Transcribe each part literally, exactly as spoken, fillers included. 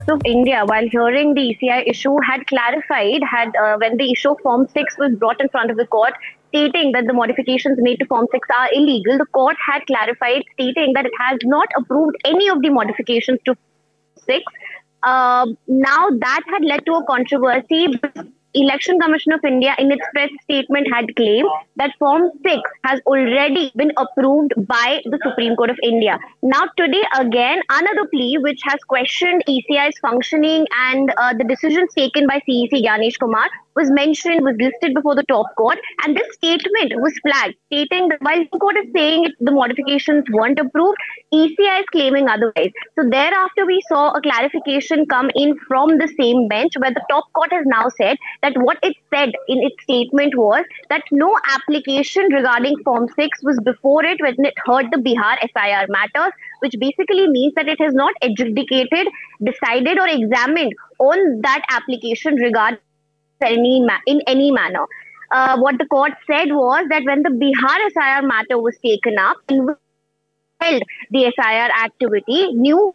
of India, while hearing the E C I issue, had clarified, had uh, when the issue of Form six was brought in front of the court, stating that the modifications made to Form six are illegal, the court had clarified, stating that it has not approved any of the modifications to six. Uh, now that had led to a controversy. Election Commission of India, in its press statement, had claimed that Form six has already been approved by the Supreme Court of India. Now, today, again, another plea which has questioned E C I's functioning and uh, the decisions taken by C E C Gyanesh Kumar was mentioned, was listed before the top court, and this statement was flagged, stating that while the court is saying it, the modifications weren't approved, E C I is claiming otherwise. So thereafter, we saw a clarification come in from the same bench, where the top court has now said that what it said in its statement was that no application regarding Form six was before it when it heard the Bihar S I R matters, which basically means that it has not adjudicated, decided, or examined on that application regarding any ma- in any manner. Uh, what the court said was that when the Bihar S I R matter was taken up and held the S I R activity, new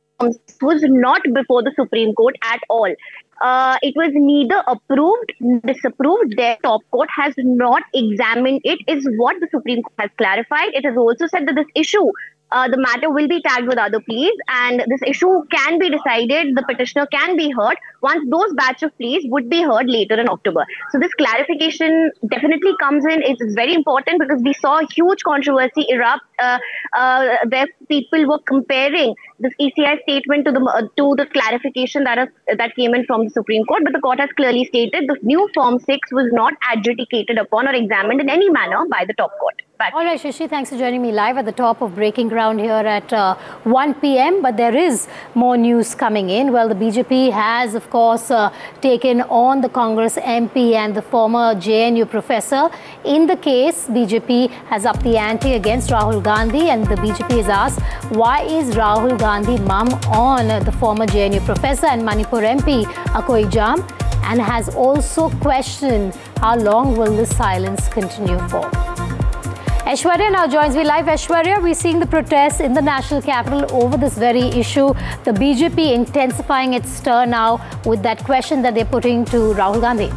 was not before the Supreme Court at all. Uh, it was neither approved, disapproved. The top court has not examined it, is what the Supreme Court has clarified. It has also said that this issue, uh, the matter will be tagged with other pleas, and this issue can be decided, the petitioner can be heard once those batch of pleas would be heard later in October. So this clarification definitely comes in. It's very important because we saw a huge controversy erupt uh, uh, where people were comparing this E C I statement to the uh, to the clarification that is, that came in from the Supreme Court. But the court has clearly stated the new Form six was not adjudicated upon or examined in any manner by the top court. Back. All right, Shashi, thanks for joining me live at the top of Breaking Ground here at uh, one p m But there is more news coming in. Well, the B J P has, of course, uh, taken on the Congress M P and the former J N U professor. In the case, B J P has upped the ante against Rahul Gandhi, and the B J P has asked, why is Rahul Gandhi mum on the former J N U professor and Manipur M P Akoi Jam, and has also questioned how long will this silence continue for. Aishwarya now joins me live. Aishwarya, we're seeing the protests in the national capital over this very issue. The B J P intensifying its stir now with that question that they're putting to Rahul Gandhi.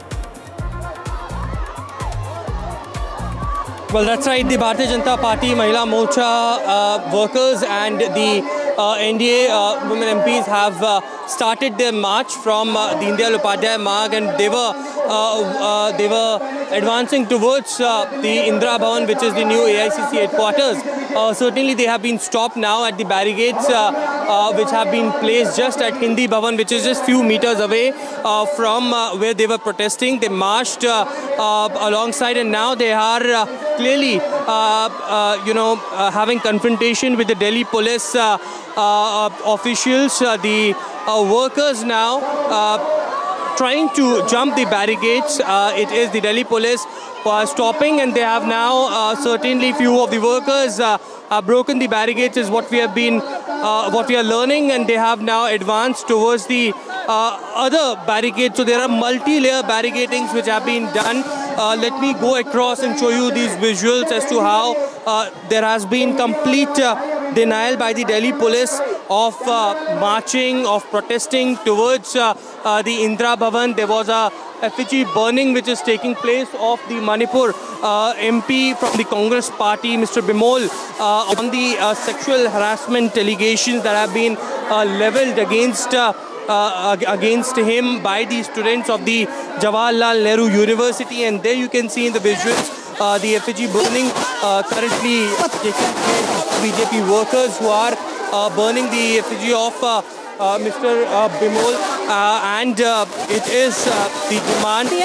Well, that's right. The Bharatiya Janata Party, Mahila Morcha uh, workers and the uh, N D A uh, women M Ps have uh, started their march from uh, the Deen Dayal Upadhyaya Marg, and they were uh, uh, they were advancing towards uh, the Indira Bhavan, which is the new A I C C headquarters. Uh, certainly, they have been stopped now at the barricades uh, uh, which have been placed just at Hindi Bhavan, which is just few meters away uh, from uh, where they were protesting. They marched uh, uh, alongside, and now they are uh, clearly, uh, uh, you know, uh, having confrontation with the Delhi police uh, uh, officials. Uh, the uh, workers now uh, trying to jump the barricades. Uh, it is the Delhi police who are stopping, and they have now uh, certainly few of the workers uh, have broken the barricades, is what we have been, uh, what we are learning, and they have now advanced towards the uh, other barricades. So there are multi-layer barricadings which have been done. Uh, let me go across and show you these visuals as to how uh, there has been complete uh, denial by the Delhi police of uh, marching, of protesting towards uh, uh, the Indira Bhavan. There was a effigy burning which is taking place of the Manipur uh, M P from the Congress party, Mister Bimol, uh, on the uh, sexual harassment allegations that have been uh, leveled against uh, Uh, against him by the students of the Jawaharlal Nehru University. And there you can see in the visuals uh, the effigy burning uh, currently taking place. B J P workers who are uh, burning the effigy of uh, uh, Mister Uh, Bimol, uh, and uh, it is uh, the demand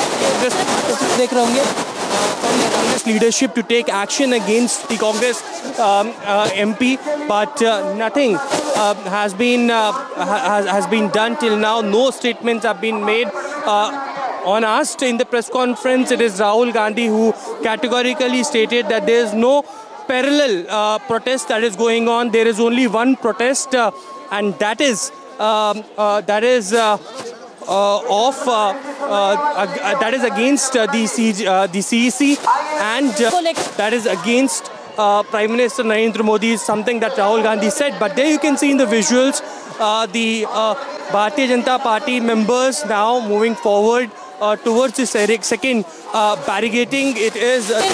from the Congress leadership to take action against the Congress um, uh, M P, but uh, nothing uh, has been uh, has, has been done till now. No statements have been made. Uh, on asked in the press conference, it is Rahul Gandhi who categorically stated that there is no parallel uh, protest that is going on. There is only one protest, uh, and that is um, uh, that is. Uh, Uh, of uh, uh, uh, that is against uh, the, C G, uh, the C E C, and uh, that is against uh, Prime Minister Narendra Modi, is something that Rahul Gandhi said. But there you can see in the visuals uh, the uh, Bharatiya Janata Party members now moving forward uh, towards this second uh, barricading. It is uh,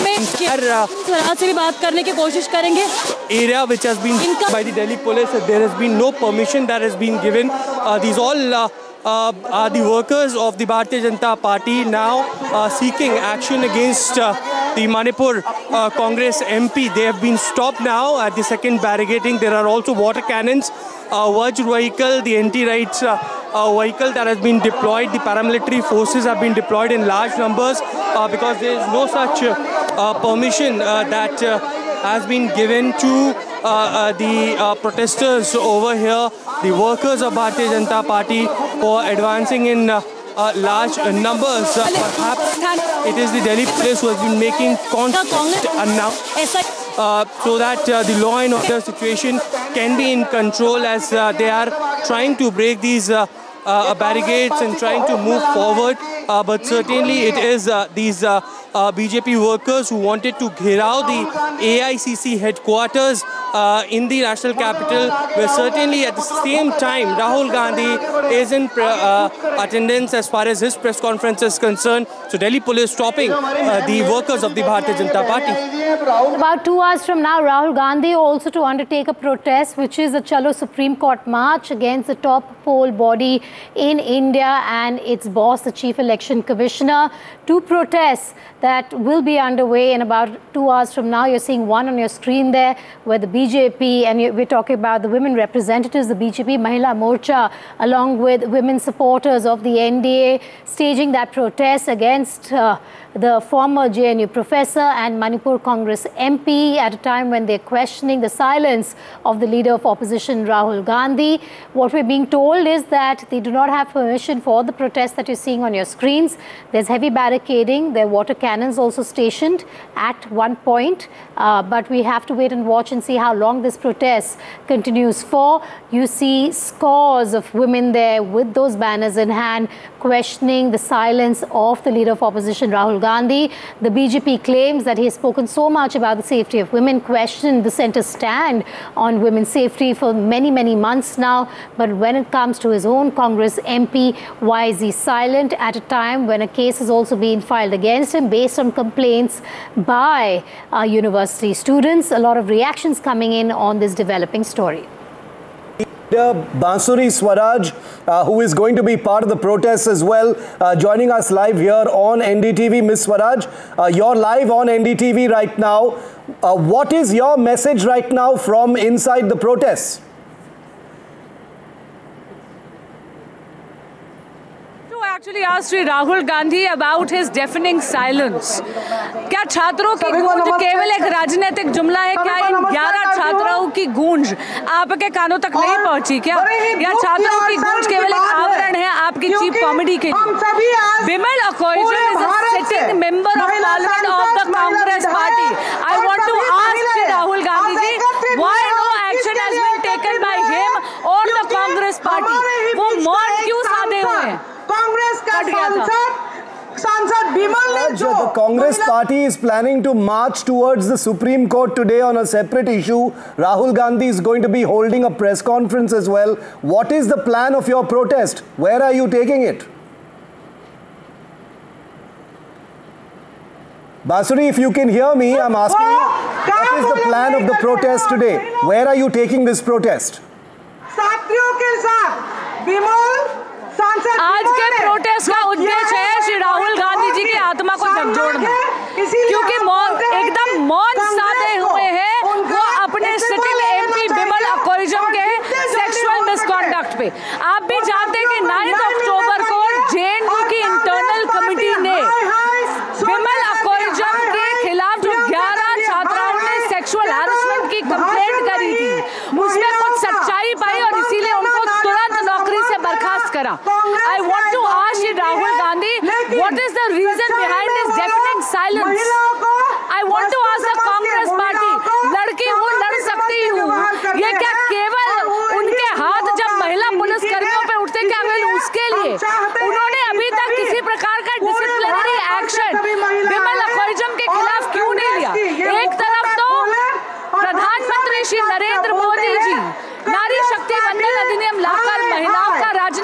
area which has been by the Delhi police. There has been no permission that has been given. Uh, these all uh, uh, are the workers of the Bharatiya Janata Party now uh, seeking action against uh, the Manipur uh, Congress M P. They have been stopped now at the second barricading. There are also water cannons, uh, Vajra vehicle, the anti-rights uh, uh, vehicle that has been deployed. The paramilitary forces have been deployed in large numbers uh, because there is no such uh, uh, permission uh, that uh, has been given to uh, uh, the uh, protesters over here, the workers of Bharatiya Janata Party, for advancing in uh, Uh, large uh, numbers. Uh, perhaps it is the Delhi police who has been making constant announcements uh, so that uh, the law and order situation can be in control as uh, they are trying to break these uh, uh, barricades and trying to move forward. Uh, but certainly it is uh, these uh, uh, B J P workers who wanted to gheraw the A I C C headquarters uh, in the national capital, where certainly at the same time Rahul Gandhi is in uh, attendance as far as his press conference is concerned. So Delhi police stopping uh, the workers of the Bharatiya Janata Party. About two hours from now, Rahul Gandhi also to undertake a protest, which is the Chalo Supreme Court march against the top poll body in India and its boss, the Chief Election Commissioner. Two protests that will be underway in about two hours from now. You're seeing one on your screen there where the B J P, and we're talking about the women representatives, the B J P Mahila Morcha, along with women supporters of the N D A, staging that protest against uh, the former J N U professor and Manipur Congress M P at a time when they're questioning the silence of the leader of opposition, Rahul Gandhi. What we're being told is that they do not have permission for the protest that you're seeing on your screens. There's heavy barricading. There are water cannons also stationed at one point. Uh, but we have to wait and watch and see how long this protest continues for. You see scores of women there with those banners in hand, questioning the silence of the leader of opposition, Rahul Gandhi. The B J P claims that he has spoken so much about the safety of women, questioned the centre stand on women's safety for many, many months now. But when it comes to his own Congress M P, why is he silent at a time when a case has also been filed against him based on complaints by uh, university students? A lot of reactions coming in on this developing story. Bansuri Swaraj, uh, who is going to be part of the protests as well, uh, joining us live here on N D T V. Miss Swaraj, uh, you're live on N D T V right now. Uh, what is your message right now from inside the protests? Actually asked Sri Rahul Gandhi about his deafening silence. क्या छात्रों की गूंज केवल एक राजनीतिक जुमला है? क्या इन ग्यारह छात्राओं की गूंज आपके कानों तक नहीं पहुंची क्या? या छात्रों की गूंज केवल एक आवरण है आपकी चीफ कॉमेडी के लिए? Bimal Akoijan is a sitting member of Parliament of the Congress Party. I want to ask Sri Rahul Gandhi ji, why no action has been taken by him or the Congress Party? वो मौन क्यों साधे हुए हैं? कांग्रेस का सांसद सांसद बिमल ने जो the Congress party is planning to march towards the Supreme Court today on a separate issue. Rahul Gandhi is going to be holding a press conference as well. What is the plan of your protest? Where are you taking it? Basuri, if you can hear me, I'm asking you, what is the plan of the protest today? Where are you taking this protest? साथियों के साथ बिमल आज के protest का उद्देश्य है श्री राहुल गांधी जी की आत्मा को झकझोरना, क्योंकि एकदम मौन साधे हुए हैं वो अपने सिटिंग एमपी बिमल अकोइजम के सेक्सुअल मिसकॉन्डक्ट पे। आप भी जानते हैं कि नौ अक्टूबर को जेएनयू की इंटरनल कमेटी ने बिमल अकोइजम के खिलाफ जो ग्यारह छात्राओं ने सेक्सुअल हैरेसमेंट की कंप्लेंट करी थी उसमें कुछ सच्चाई पाई और इसीलिए उनको तुरंत नौकरी से बर्खास्त करा। I want to ask you, Rahul Gandhi, what is the reason behind this deafening silence? I want to ask the Congress Party, लड़की हूँ लड़ सकती हूँ, ये क्या केवल उनके हाथ जब महिला पुलिस कर्मियों पे उठते क्या केवल उसके लिए? उन्होंने अभी तक किसी प्रकार का डिसिप्लिनरी एक्शन